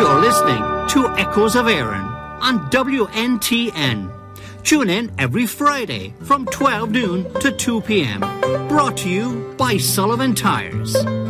You're listening to Echoes of Erin on WNTN. Tune in every Friday from 12 noon to 2 p.m. Brought to you by Sullivan Tires.